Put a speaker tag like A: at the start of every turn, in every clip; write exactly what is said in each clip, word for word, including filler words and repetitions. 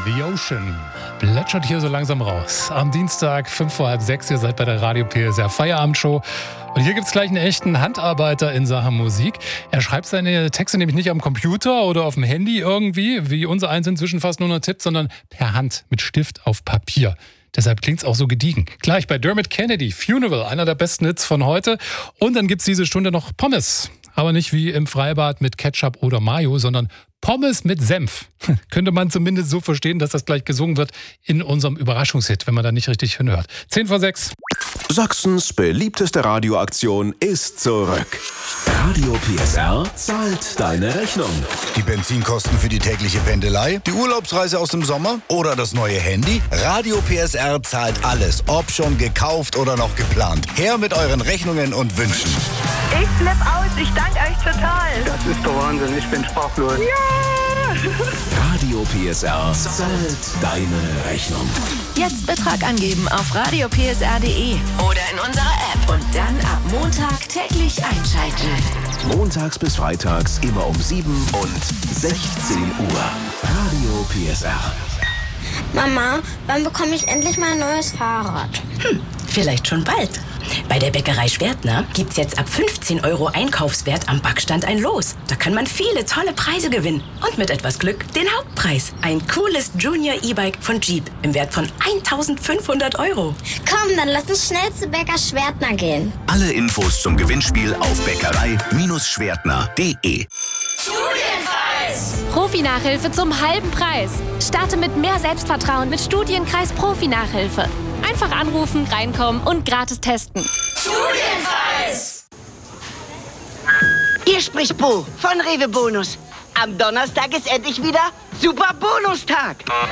A: The Ocean plätschert hier so langsam raus. Am Dienstag, fünf vor halb sechs, ihr seid bei der Radio P S R Feierabendshow. Und hier gibt's gleich einen echten Handarbeiter in Sachen Musik. Er schreibt seine Texte nämlich nicht am Computer oder auf dem Handy irgendwie, wie unser eins inzwischen fast nur noch tippt, sondern per Hand mit Stift auf Papier. Deshalb klingt's auch so gediegen. Gleich bei Dermot Kennedy, Funeral, einer der besten Hits von heute. Und dann gibt's diese Stunde noch Pommes. Aber nicht wie im Freibad mit Ketchup oder Mayo, sondern Pommes mit Senf. Könnte man zumindest so verstehen, dass das gleich gesungen wird in unserem Überraschungshit, wenn man da nicht richtig hinhört. zehn vor sechs.
B: Sachsens beliebteste Radioaktion ist zurück. Radio P S R zahlt deine Rechnung.
C: Die Benzinkosten für die tägliche Pendelei, die Urlaubsreise aus dem Sommer oder das neue Handy? Radio P S R zahlt alles, ob schon gekauft oder noch geplant. Her mit euren Rechnungen und Wünschen.
D: Ich flipp aus, ich danke euch total.
E: Das ist der Wahnsinn, ich bin sprachlos.
D: Ja!
B: Radio P S R zahlt deine Rechnung.
F: Jetzt Betrag angeben auf radio p s r punkt d e oder in unserer App und dann ab Montag täglich einschalten.
B: Montags bis freitags immer um sieben und sechzehn Uhr. Radio P S R.
G: Mama, wann bekomme ich endlich mal ein neues Fahrrad?
H: Hm, vielleicht schon bald. Bei der Bäckerei Schwertner gibt's jetzt ab fünfzehn Euro Einkaufswert am Backstand ein Los. Da kann man viele tolle Preise gewinnen. Und mit etwas Glück den Hauptpreis. Ein cooles Junior E-Bike von Jeep im Wert von eintausendfünfhundert Euro.
G: Komm, dann lass uns schnell zu Bäcker Schwertner gehen.
B: Alle Infos zum Gewinnspiel auf bäckerei Schwertner punkt d e.
I: Studienkreis! Profi-Nachhilfe zum halben Preis. Starte mit mehr Selbstvertrauen mit Studienkreis Profi-Nachhilfe. Einfach anrufen, reinkommen und gratis testen.
J: Studienkreis! Hier spricht Bo von Rewe Bonus. Am Donnerstag ist endlich wieder Super Bonustag.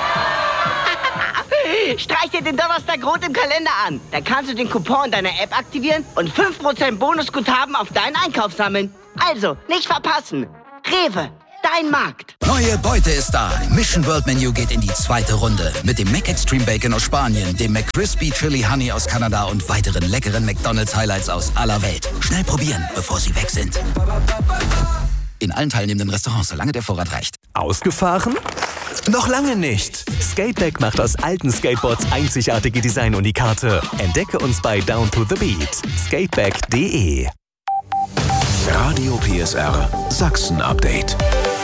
J: Streich dir den Donnerstag rot im Kalender an. Dann kannst du den Coupon in deiner App aktivieren und fünf Prozent Bonusguthaben auf deinen Einkauf sammeln. Also, nicht verpassen. Rewe, dein Markt.
K: Neue Beute ist da. Mission World Menu geht in die zweite Runde. Mit dem Mac Extreme Bacon aus Spanien, dem McCrispy Chili Honey aus Kanada und weiteren leckeren McDonald's Highlights aus aller Welt. Schnell probieren, bevor sie weg sind. In allen teilnehmenden Restaurants, solange der Vorrat reicht.
L: Ausgefahren? Noch lange nicht. Skateback macht aus alten Skateboards einzigartige Design-Unikate. Entdecke uns bei Down to the Beat. skateback punkt d e.
B: Radio P S R Sachsen Update.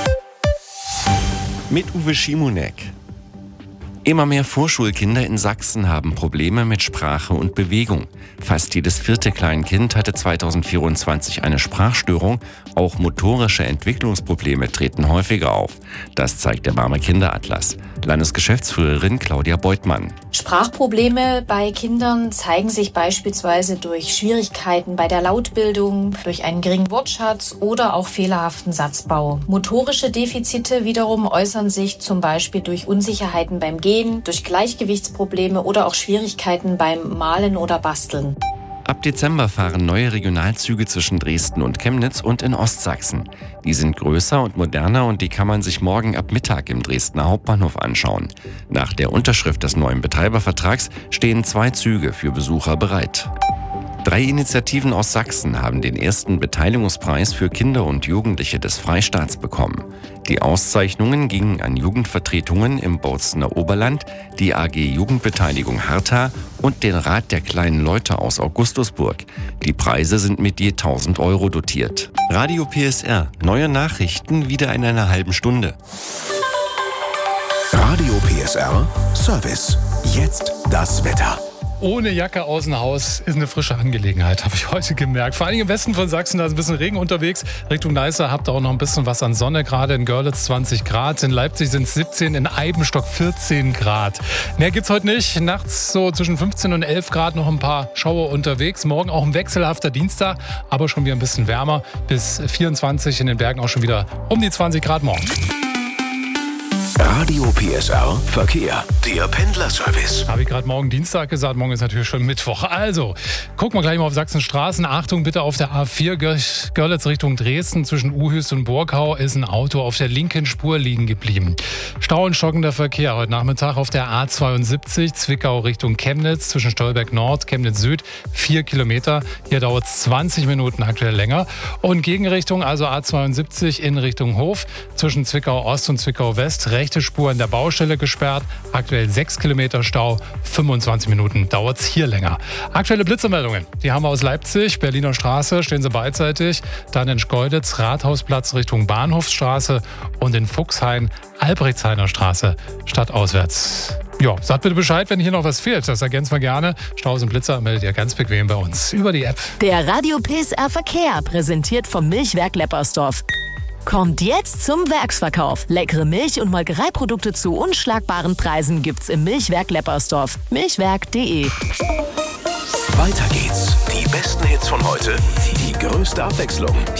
M: Mit Uwe Schimonek. Immer mehr Vorschulkinder in Sachsen haben Probleme mit Sprache und Bewegung. Fast jedes vierte Kleinkind hatte zweitausendvierundzwanzig eine Sprachstörung. Auch motorische Entwicklungsprobleme treten häufiger auf. Das zeigt der Barmer Kinderatlas. Landesgeschäftsführerin Claudia Beutmann.
N: Sprachprobleme bei Kindern zeigen sich beispielsweise durch Schwierigkeiten bei der Lautbildung, durch einen geringen Wortschatz oder auch fehlerhaften Satzbau. Motorische Defizite wiederum äußern sich zum Beispiel durch Unsicherheiten beim Gehen, durch Gleichgewichtsprobleme oder auch Schwierigkeiten beim Malen oder Basteln.
M: Ab Dezember fahren neue Regionalzüge zwischen Dresden und Chemnitz und in Ostsachsen. Die sind größer und moderner und die kann man sich morgen ab Mittag im Dresdner Hauptbahnhof anschauen. Nach der Unterschrift des neuen Betreibervertrags stehen zwei Züge für Besucher bereit. Drei Initiativen aus Sachsen haben den ersten Beteiligungspreis für Kinder und Jugendliche des Freistaats bekommen. Die Auszeichnungen gingen an Jugendvertretungen im Bozener Oberland, die A G Jugendbeteiligung Hartha und den Rat der kleinen Leute aus Augustusburg. Die Preise sind mit je tausend Euro dotiert. Radio P S R, neue Nachrichten wieder in einer halben Stunde.
B: Radio P S R Service. Jetzt das Wetter.
A: Ohne Jacke aus dem Haus ist eine frische Angelegenheit, habe ich heute gemerkt. Vor allem im Westen von Sachsen, da ist ein bisschen Regen unterwegs. Richtung Neiße habt ihr auch noch ein bisschen was an Sonne, gerade in Görlitz zwanzig Grad. In Leipzig sind es siebzehn, in Eibenstock vierzehn Grad. Mehr gibt's heute nicht. Nachts so zwischen fünfzehn und elf Grad noch ein paar Schauer unterwegs. Morgen auch ein wechselhafter Dienstag, aber schon wieder ein bisschen wärmer. Bis vierundzwanzig, in den Bergen auch schon wieder um die zwanzig Grad morgen.
B: Radio P S R Verkehr, der Pendlerservice.
A: Habe ich gerade morgen Dienstag gesagt, morgen ist natürlich schon Mittwoch. Also, gucken wir gleich mal auf Sachsenstraßen. Achtung bitte auf der A vier Görlitz Richtung Dresden. Zwischen Uhüst und Burgau ist ein Auto auf der linken Spur liegen geblieben. Stau und stockender Verkehr heute Nachmittag auf der A zweiundsiebzig Zwickau Richtung Chemnitz. Zwischen Stolberg Nord, Chemnitz Süd, vier Kilometer. Hier dauert es zwanzig Minuten aktuell länger. Und Gegenrichtung, also A zweiundsiebzig in Richtung Hof. Zwischen Zwickau Ost und Zwickau West, rechte Spur Spur in der Baustelle gesperrt. Aktuell sechs Kilometer Stau, fünfundzwanzig Minuten dauert es hier länger. Aktuelle Blitzermeldungen, die haben wir aus Leipzig, Berliner Straße, stehen sie beidseitig. Dann in Schkeuditz, Rathausplatz Richtung Bahnhofsstraße und in Fuchshain, Albrechtshainer Straße, stadtauswärts. Ja, sagt bitte Bescheid, wenn hier noch was fehlt. Das ergänzen wir gerne. Staus und Blitzer meldet ihr ganz bequem bei uns über die App.
F: Der Radio P S R Verkehr, präsentiert vom Milchwerk Leppersdorf. Kommt jetzt zum Werksverkauf. Leckere Milch- und Molkereiprodukte zu unschlagbaren Preisen gibt's im Milchwerk Leppersdorf. milchwerk punkt de.
B: Weiter geht's. Die besten Hits von heute. Die größte Abwechslung.